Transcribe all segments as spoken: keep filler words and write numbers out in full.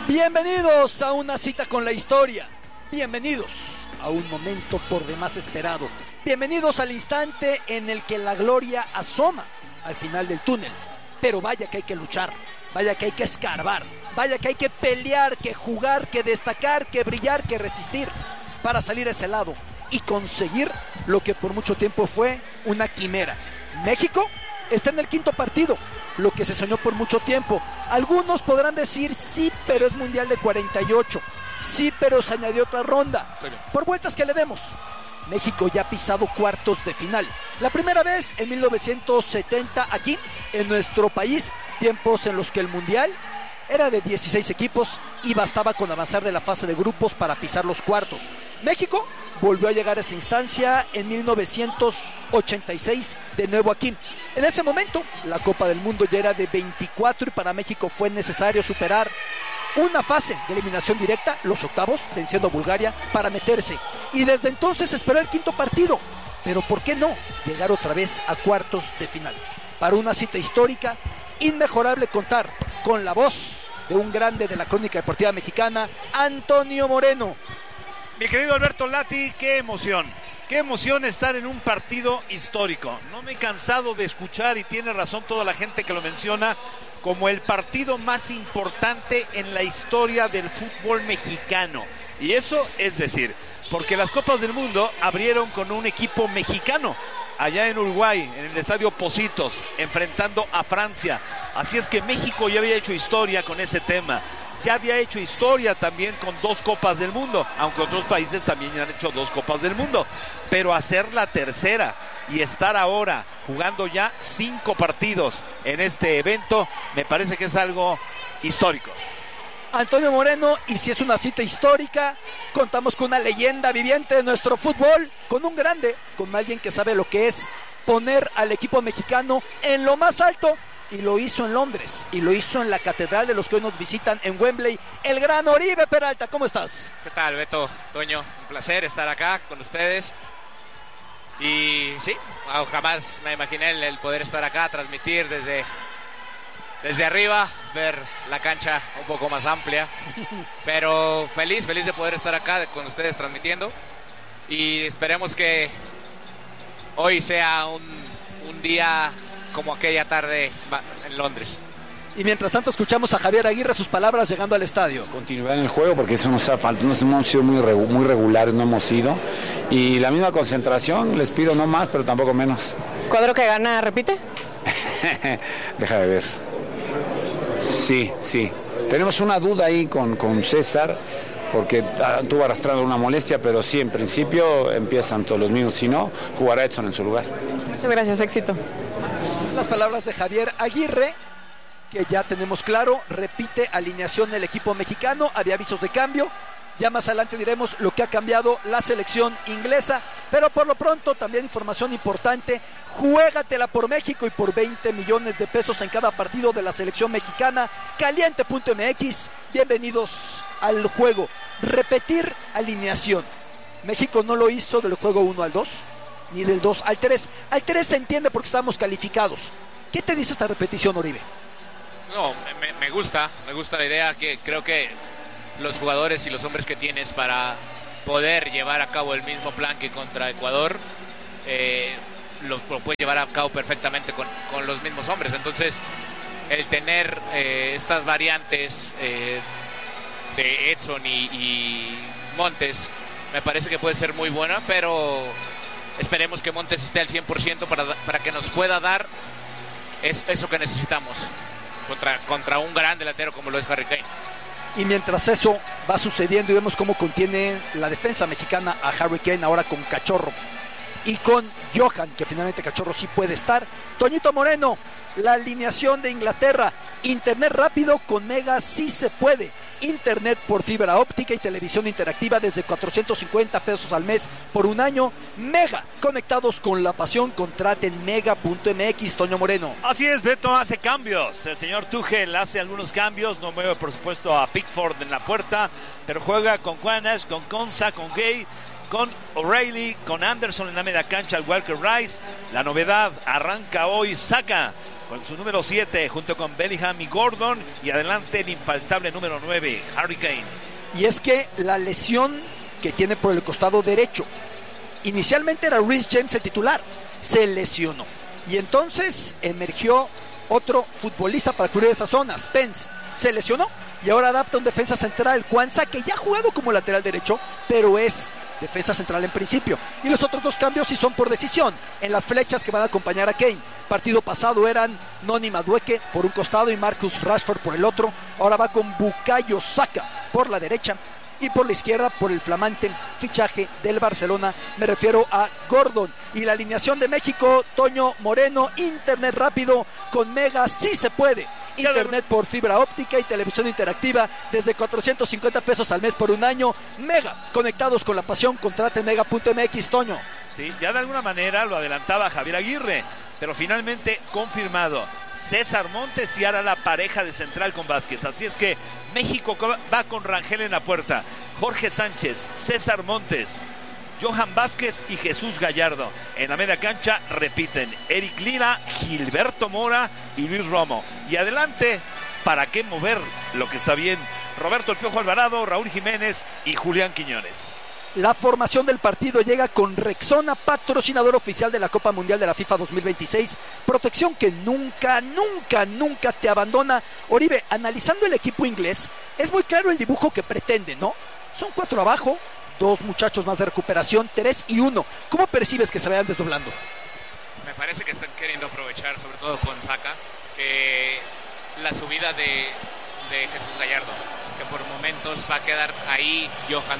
Bienvenidos a una cita con la historia. Bienvenidos a un momento por demás esperado. Bienvenidos al instante en el que la gloria asoma al final del túnel. Pero vaya que hay que luchar, vaya que hay que escarbar, vaya que hay que pelear, que jugar, que destacar, que brillar, que resistir para salir a ese lado y conseguir lo que por mucho tiempo fue una quimera. México está en el quinto partido, lo que se soñó por mucho tiempo. Algunos podrán decir sí, pero es mundial de cuarenta y ocho. Sí, pero se añadió otra ronda. Por vueltas que le demos, México ya ha pisado cuartos de final. La primera vez en mil novecientos setenta aquí en nuestro país, tiempos en los que el mundial era de dieciséis equipos y bastaba con avanzar de la fase de grupos para pisar los cuartos. México volvió a llegar a esa instancia en mil novecientos ochenta y seis, de nuevo aquí. En ese momento, la Copa del Mundo ya era de veinticuatro y para México fue necesario superar una fase de eliminación directa, los octavos, venciendo a Bulgaria para meterse. Y desde entonces esperó el quinto partido. Pero ¿por qué no llegar otra vez a cuartos de final? Para una cita histórica, inmejorable contar con la voz de un grande de la crónica deportiva mexicana, Antonio Moreno. Mi querido Alberto Lati, qué emoción, qué emoción estar en un partido histórico. No me he cansado de escuchar, y tiene razón toda la gente que lo menciona, como el partido más importante en la historia del fútbol mexicano. Y eso es decir, porque las Copas del Mundo abrieron con un equipo mexicano, allá en Uruguay, en el estadio Pocitos, enfrentando a Francia. Así es que México ya había hecho historia con ese tema. Ya había hecho historia también con dos Copas del Mundo, aunque otros países también han hecho dos Copas del Mundo. Pero hacer la tercera y estar ahora jugando ya cinco partidos en este evento, me parece que es algo histórico. Antonio Moreno, y si es una cita histórica, contamos con una leyenda viviente de nuestro fútbol, con un grande, con alguien que sabe lo que es poner al equipo mexicano en lo más alto, y lo hizo en Londres, y lo hizo en la catedral de los que hoy nos visitan en Wembley, el gran Oribe Peralta. ¿Cómo estás? ¿Qué tal, Beto, Toño? Un placer estar acá con ustedes. Y sí, jamás me imaginé el, el poder estar acá, transmitir desde, desde arriba, ver la cancha un poco más amplia. Pero feliz, feliz de poder estar acá con ustedes transmitiendo. Y esperemos que hoy sea un, un día como aquella tarde en Londres. Y mientras tanto escuchamos a Javier Aguirre sus palabras llegando al estadio. Continuar en el juego porque eso nos ha faltado, nos hemos sido muy, regu- muy regulares, no hemos sido. Y la misma concentración, les pido no más, pero tampoco menos. ¿Cuadro que gana, repite? Deja de ver. Sí, sí. Tenemos una duda ahí con, con César, porque tuvo arrastrando una molestia, pero sí, en principio empiezan todos los mismos. Si no, jugará Edson en su lugar. Muchas gracias, éxito. Las palabras de Javier Aguirre, que ya tenemos claro, repite alineación del equipo mexicano, había avisos de cambio, ya más adelante diremos lo que ha cambiado la selección inglesa, pero por lo pronto también información importante, juégatela por México y por veinte millones de pesos en cada partido de la selección mexicana, caliente punto m x, bienvenidos al juego. Repetir alineación, México no lo hizo del juego uno al dos, ni del dos al tres, al tres se entiende porque estamos calificados. ¿Qué te dice esta repetición, Oribe? No, me, me gusta, me gusta la idea, que creo que los jugadores y los hombres que tienes para poder llevar a cabo el mismo plan que contra Ecuador, eh, lo, lo puedes llevar a cabo perfectamente con, con los mismos hombres. Entonces, el tener eh, estas variantes eh, de Edson y, y Montes, me parece que puede ser muy buena, pero esperemos que Montes esté al cien por ciento para, para que nos pueda dar es, eso que necesitamos contra, contra un gran delantero como lo es Harry Kane. Y mientras eso va sucediendo y vemos cómo contiene la defensa mexicana a Harry Kane ahora con Cachorro y con Johan, que finalmente Cachorro sí puede estar. Toñito Moreno, la alineación de Inglaterra, internet rápido con Mega sí se puede. Internet por fibra óptica y televisión interactiva desde cuatrocientos cincuenta pesos al mes por un año. Mega, conectados con la pasión, contraten mega punto m x. Toño Moreno. Así es, Beto hace cambios. El señor Tuchel hace algunos cambios. No mueve, por supuesto, a Pickford en la puerta, pero juega con Juanes, con Konsa, con Gay, con O'Reilly, con Anderson en la media cancha, al Walker Rice. La novedad, arranca hoy Saka con su número siete, junto con Bellingham y Gordon, y adelante el infaltable número nueve, Harry Kane. Y es que la lesión que tiene por el costado derecho, inicialmente era Reece James el titular, se lesionó. Y entonces emergió otro futbolista para cubrir esa zona, Spence, se lesionó. Y ahora adapta un defensa central, Kwanzaa, que ya ha jugado como lateral derecho, pero es defensa central en principio. Y los otros dos cambios sí son por decisión, en las flechas que van a acompañar a Kane. Partido pasado eran Noni Madueke por un costado y Marcus Rashford por el otro. Ahora va con Bukayo Saka por la derecha y por la izquierda por el flamante fichaje del Barcelona, me refiero a Gordon. Y la alineación de México, Toño Moreno, internet rápido con Mega, sí se puede. Internet por fibra óptica y televisión interactiva desde cuatrocientos cincuenta pesos al mes por un año. Mega, conectados con la pasión, contrate mega punto m x, Toño. Sí, ya de alguna manera lo adelantaba Javier Aguirre, pero finalmente confirmado. César Montes y ahora la pareja de central con Vázquez. Así es que México va con Rangel en la puerta, Jorge Sánchez, César Montes, Johan Vázquez y Jesús Gallardo. En la media cancha repiten Eric Lira, Gilberto Mora y Luis Romo. Y adelante, ¿para qué mover lo que está bien? Roberto El Piojo Alvarado, Raúl Jiménez y Julián Quiñones. La formación del partido llega con Rexona, patrocinador oficial de la Copa Mundial de la FIFA dos mil veintiséis. Protección que nunca, nunca, nunca te abandona. Oribe, analizando el equipo inglés, es muy claro el dibujo que pretende, ¿no? Son cuatro abajo, dos muchachos más de recuperación, tres y uno. ¿Cómo percibes que se vayan desdoblando? Me parece que están queriendo aprovechar, sobre todo con Saka, que la subida de, de Jesús Gallardo, que por momentos va a quedar ahí Johan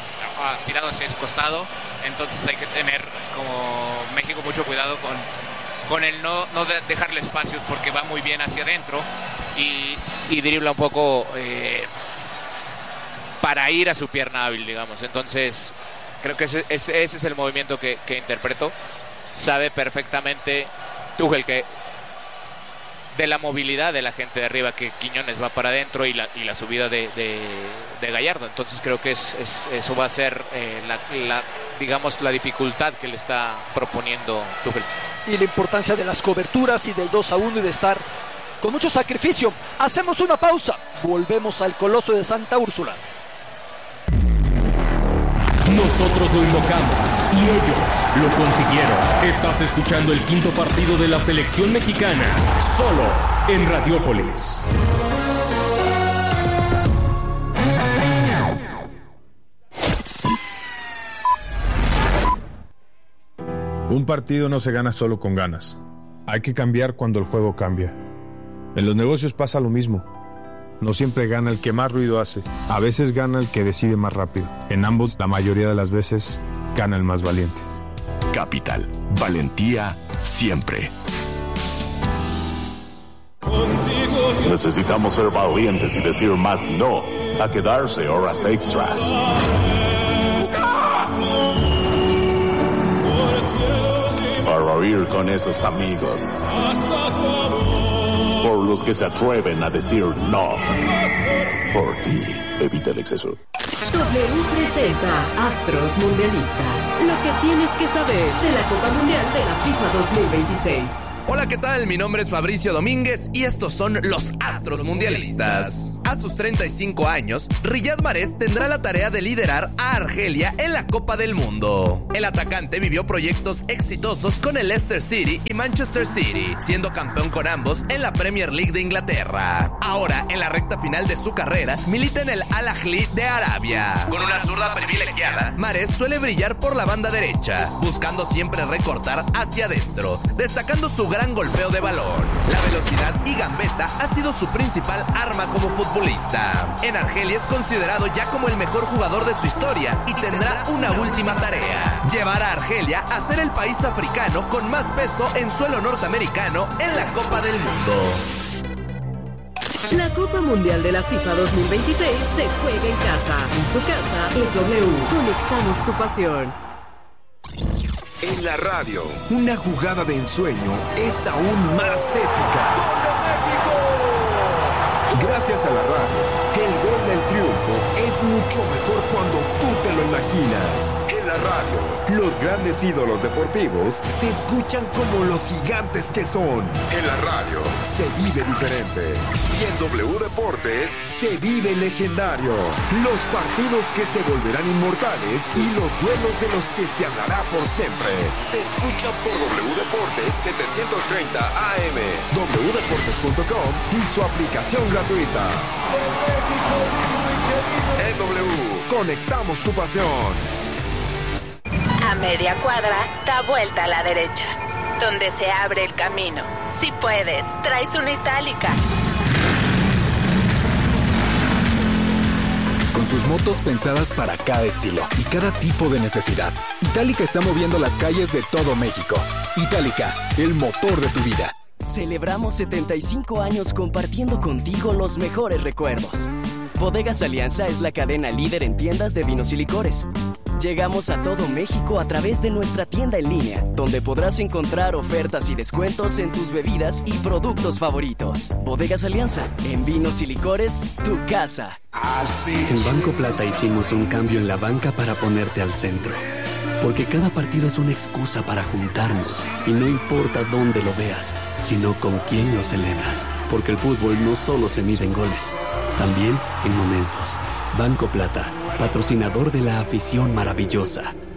tirado hacia ese costado. Entonces hay que tener como México mucho cuidado con, con el no, no de dejarle espacios, porque va muy bien hacia adentro y, y dribla un poco eh, para ir a su pierna hábil, digamos. Entonces creo que ese, ese, ese es el movimiento que, que interpretó. Sabe perfectamente Tuchel que de la movilidad de la gente de arriba, que Quiñones va para adentro y la, y la subida de, de, de Gallardo. Entonces creo que es, es, eso va a ser eh, la, la, digamos, la dificultad que le está proponiendo Tuchel. Y la importancia de las coberturas y del dos a uno y de estar con mucho sacrificio. Hacemos una pausa, volvemos al Coloso de Santa Úrsula. Nosotros lo invocamos y ellos lo consiguieron. Estás escuchando el quinto partido de la selección mexicana, solo en Radiópolis. Un partido no se gana solo con ganas. Hay que cambiar cuando el juego cambia. En los negocios pasa lo mismo. No siempre gana el que más ruido hace. A veces gana el que decide más rápido. En ambos, la mayoría de las veces, gana el más valiente. Capital. Valentía siempre. Necesitamos ser valientes y decir más no a quedarse horas extras. Para ir con esos amigos. Por los que se atreven a decir no. Por ti, evita el exceso. W presenta Astros Mundialistas. Lo que tienes que saber de la Copa Mundial de la FIFA dos mil veintiséis. Hola, ¿qué tal? Mi nombre es Fabricio Domínguez y estos son los Astros Mundialistas. A sus treinta y cinco años, Riyad Mahrez tendrá la tarea de liderar a Argelia en la Copa del Mundo. El atacante vivió proyectos exitosos con el Leicester City y Manchester City, siendo campeón con ambos en la Premier League de Inglaterra. Ahora, en la recta final de su carrera, milita en el Al Ahly de Arabia. Con una zurda privilegiada, Mahrez suele brillar por la banda derecha, buscando siempre recortar hacia adentro, destacando su gran golpeo de balón. La velocidad y gambeta ha sido su principal arma como futbolista. En Argelia es considerado ya como el mejor jugador de su historia y tendrá una última tarea: llevar a Argelia a ser el país africano con más peso en suelo norteamericano en la Copa del Mundo. La Copa Mundial de la FIFA dos mil veintiséis se juega en casa. En tu casa es W. Conectamos tu pasión. En la radio, una jugada de ensueño es aún más épica. ¡Gol de México! Gracias a la radio, el gol el triunfo es mucho mejor cuando tú te lo imaginas. En la radio, los grandes ídolos deportivos se escuchan como los gigantes que son. En la radio se vive diferente. Y en W Deportes se vive legendario. Los partidos que se volverán inmortales y los duelos de los que se hablará por siempre. Se escucha por W Deportes setecientos treinta A M, doble u deportes punto com y su aplicación gratuita. En W, conectamos tu pasión. A media cuadra, da vuelta a la derecha, donde se abre el camino. Si puedes, traes una itálica. Con sus motos pensadas para cada estilo y cada tipo de necesidad, Itálica está moviendo las calles de todo México. Itálica, el motor de tu vida. Celebramos setenta y cinco años compartiendo contigo los mejores recuerdos. Bodegas Alianza es la cadena líder en tiendas de vinos y licores. Llegamos a todo México a través de nuestra tienda en línea, donde podrás encontrar ofertas y descuentos en tus bebidas y productos favoritos. Bodegas Alianza, en vinos y licores, tu casa. En Banco Plata hicimos un cambio en la banca para ponerte al centro. Porque cada partido es una excusa para juntarnos. Y no importa dónde lo veas, sino con quién lo celebras. Porque el fútbol no solo se mide en goles, también en momentos. Banco Plata, patrocinador de la afición maravillosa.